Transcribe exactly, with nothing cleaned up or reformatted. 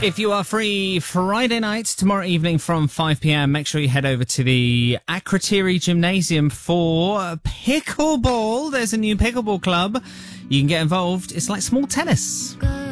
If you are free Friday night, tomorrow evening from five p.m, make sure you head over to the Akrotiri Gymnasium for pickleball. There's a new pickleball club. You can get involved. It's like small tennis.